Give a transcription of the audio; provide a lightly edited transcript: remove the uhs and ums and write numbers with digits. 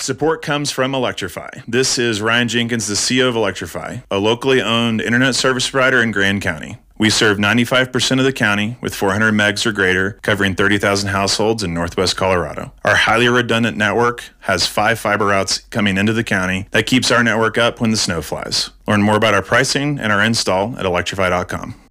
Support comes from Electrify. This is Ryan Jenkins, the CEO of Electrify, a locally owned internet service provider in Grand County. We serve 95% of the county with 400 megs or greater, covering 30,000 households in northwest Colorado. Our highly redundant network has 5 fiber routes coming into the county that keeps our network up when the snow flies. Learn more about our pricing and our install at electrify.com.